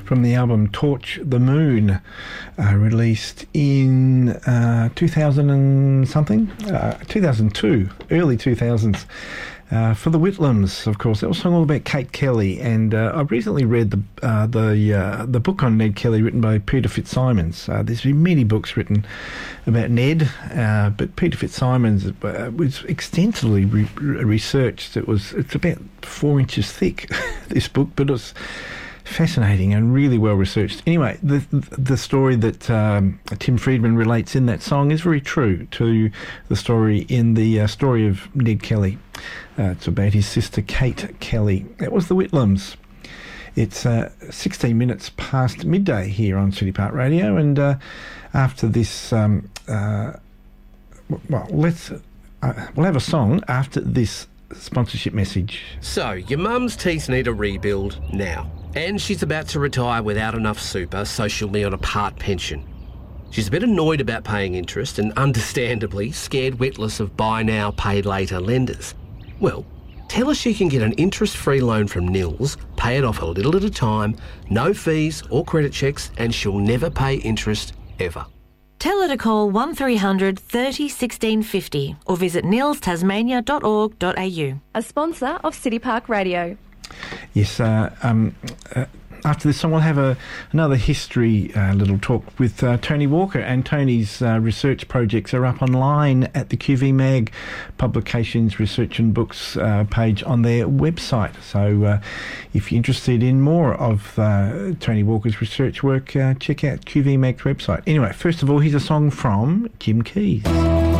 from the album Torch the Moon, released in 2000 and something, 2002, early 2000s. For the Whitlams, of course. That was a song all about Kate Kelly, and I've recently read the book on Ned Kelly written by Peter Fitzsimons. There's been many books written about Ned, but Peter Fitzsimons was extensively researched. It's about 4 inches thick, this book, but it's fascinating and really well researched. Anyway, the story that Tim Friedman relates in that song is very true to the story in the story of Ned Kelly. It's about his sister Kate Kelly. That was the Whitlams. It's 16 minutes past midday here on City Park Radio, and after this, we'll have a song after this sponsorship message. So, your mum's teeth need a rebuild now, and she's about to retire without enough super, so she'll be on a part pension. She's a bit annoyed about paying interest and, understandably, scared witless of buy now, pay later lenders. Well, tell her she can get an interest-free loan from Nils, pay it off a little at a time, no fees or credit checks, and she'll never pay interest ever. Tell her to call 1300 30 1650 or visit nilstasmania.org.au. A sponsor of City Park Radio. Yes, after this song we'll have another history little talk with Tony Walker, and Tony's research projects are up online at the QV Mag Publications Research and Books page on their website. So if you're interested in more of Tony Walker's research work, check out QV Mag's website. Anyway, first of all, here's a song from Jim Keys.